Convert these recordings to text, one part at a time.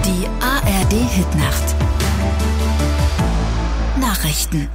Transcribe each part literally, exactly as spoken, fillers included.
Die A R D-Hitnacht. Nachrichten.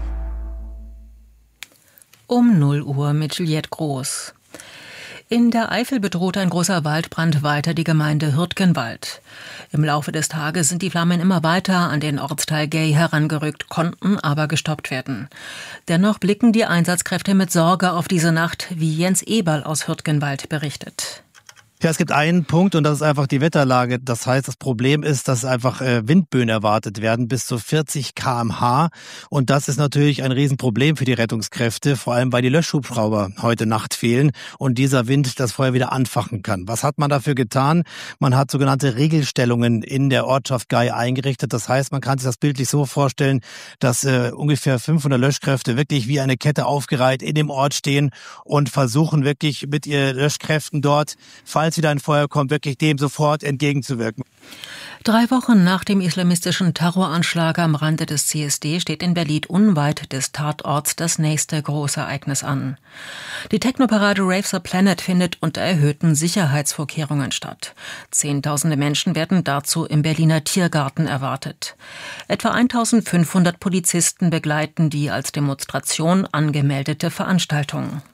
Um null Uhr mit Juliette Groß. In der Eifel bedroht ein großer Waldbrand weiter die Gemeinde Hürtgenwald. Im Laufe des Tages sind die Flammen immer weiter an den Ortsteil Gay herangerückt, konnten aber gestoppt werden. Dennoch blicken die Einsatzkräfte mit Sorge auf diese Nacht, wie Jens Eberl aus Hürtgenwald berichtet. Ja, es gibt einen Punkt und das ist einfach die Wetterlage. Das heißt, das Problem ist, dass einfach äh, Windböen erwartet werden bis zu vierzig Kilometer pro Stunde. Und das ist natürlich ein Riesenproblem für die Rettungskräfte, vor allem weil die Löschhubschrauber heute Nacht fehlen und dieser Wind das Feuer wieder anfachen kann. Was hat man dafür getan? Man hat sogenannte Regelstellungen in der Ortschaft Gay eingerichtet. Das heißt, man kann sich das bildlich so vorstellen, dass äh, ungefähr fünfhundert Löschkräfte wirklich wie eine Kette aufgereiht in dem Ort stehen und versuchen wirklich mit ihren Löschkräften dort, falls wieder ein Feuer kommt, wirklich dem sofort entgegenzuwirken. Drei Wochen nach dem islamistischen Terroranschlag am Rande des C S D steht in Berlin unweit des Tatorts das nächste Großereignis an. Die Technoparade Rave the Planet findet unter erhöhten Sicherheitsvorkehrungen statt. Zehntausende Menschen werden dazu im Berliner Tiergarten erwartet. Etwa eintausendfünfhundert Polizisten begleiten die als Demonstration angemeldete Veranstaltung.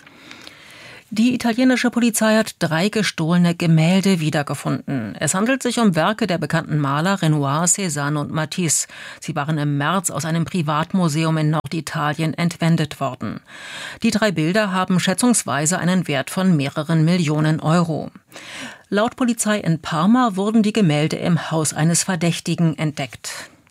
Die italienische Polizei hat drei gestohlene Gemälde wiedergefunden. Es handelt sich um Werke der bekannten Maler Renoir, Cézanne und Matisse. Sie waren im März aus einem Privatmuseum in Norditalien entwendet worden. Die drei Bilder haben schätzungsweise einen Wert von mehreren Millionen Euro. Laut Polizei in Parma wurden die Gemälde im Haus eines Verdächtigen entdeckt.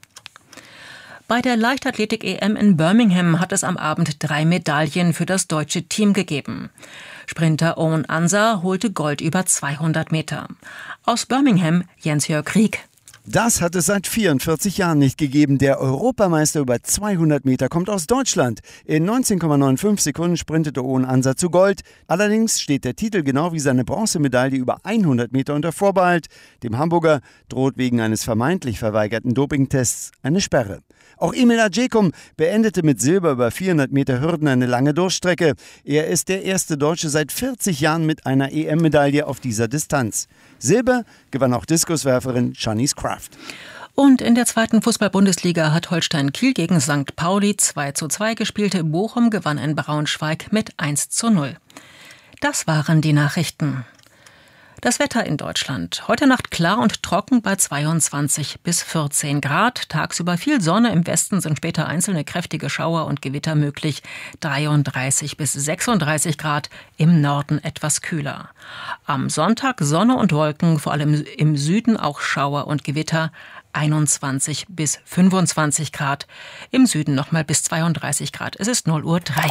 Bei der Leichtathletik-E M in Birmingham hat es am Abend drei Medaillen für das deutsche Team gegeben. Sprinter Owen Ansa holte Gold über zweihundert Meter. Aus Birmingham Jens-Jörg Krieg. Das hat es seit vierundvierzig Jahren nicht gegeben. Der Europameister über zweihundert Meter kommt aus Deutschland. In neunzehn Komma fünfundneunzig Sekunden sprintete Owen Ansa zu Gold. Allerdings steht der Titel genau wie seine Bronzemedaille über hundert Meter unter Vorbehalt. Dem Hamburger droht wegen eines vermeintlich verweigerten Dopingtests eine Sperre. Auch Emil Adjekum beendete mit Silber über vierhundert Meter Hürden eine lange Durchstrecke. Er ist der erste Deutsche seit vierzig Jahren mit einer E M-Medaille auf dieser Distanz. Silber gewann auch Diskuswerferin Shanice Kraft. Und in der zweiten Fußball-Bundesliga hat Holstein Kiel gegen Sankt Pauli zwei zu zwei gespielt. Bochum gewann in Braunschweig mit eins zu null. Das waren die Nachrichten. Das Wetter in Deutschland. Heute Nacht klar und trocken bei zweiundzwanzig bis vierzehn Grad. Tagsüber viel Sonne. Im Westen sind später einzelne kräftige Schauer und Gewitter möglich. dreiunddreißig bis sechsunddreißig Grad. Im Norden etwas kühler. Am Sonntag Sonne und Wolken, vor allem im Süden auch Schauer und Gewitter. einundzwanzig bis fünfundzwanzig Grad. Im Süden nochmal bis zweiunddreißig Grad. Es ist null Uhr drei.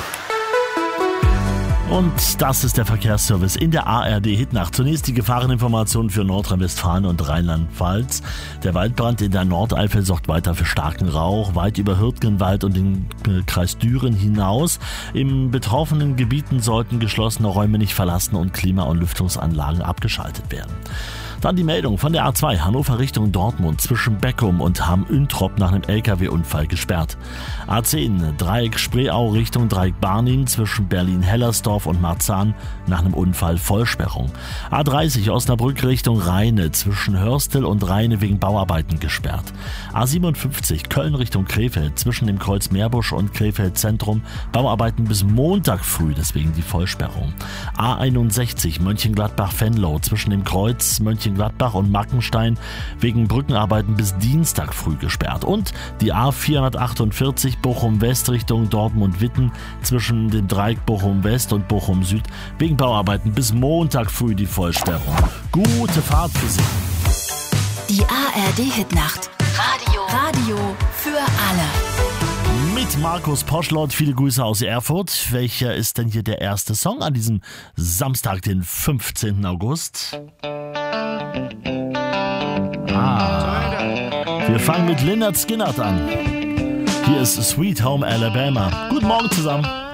Und das ist der Verkehrsservice in der A R D-Hitnacht. Zunächst die Gefahreninformation für Nordrhein-Westfalen und Rheinland-Pfalz. Der Waldbrand in der Nordeifel sorgt weiter für starken Rauch, weit über Hürtgenwald und den Kreis Düren hinaus. In betroffenen Gebieten sollten geschlossene Räume nicht verlassen und Klima- und Lüftungsanlagen abgeschaltet werden. Dann die Meldung von der A zwei Hannover Richtung Dortmund zwischen Beckum und Hamm-Üntrop nach einem L K W-Unfall gesperrt. A zehn Dreieck Spreeau Richtung Dreieck Barnim zwischen Berlin-Hellersdorf und Marzahn nach einem Unfall Vollsperrung. A dreißig Osnabrück Richtung Rheine zwischen Hörstel und Rheine wegen Bauarbeiten gesperrt. A siebenundfünfzig Köln Richtung Krefeld zwischen dem Kreuz Meerbusch und Krefeld Zentrum Bauarbeiten bis Montag früh, deswegen die Vollsperrung. A einundsechzig Mönchengladbach-Venlo zwischen dem Kreuz Mönchengladbach und Mackenstein wegen Brückenarbeiten bis Dienstag früh gesperrt. Und die A vierhundertachtundvierzig Bochum-West Richtung Dortmund-Witten zwischen dem Dreieck Bochum-West und Bochum-Süd wegen Bauarbeiten bis Montag früh die Vollsperrung. Gute Fahrt für Sie. Die A R D-Hitnacht. Radio. Radio für alle. Mit Markus Poschlott, viele Grüße aus Erfurt. Welcher ist denn hier der erste Song an diesem Samstag, den fünfzehnten August? Ah, wir fangen mit Lynyrd Skynyrd an. Hier ist Sweet Home Alabama. Guten Morgen zusammen.